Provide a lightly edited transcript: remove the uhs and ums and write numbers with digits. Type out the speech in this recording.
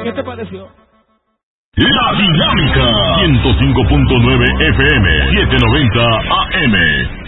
¿Qué te pareció? La Dinámica 105.9 FM 790 AM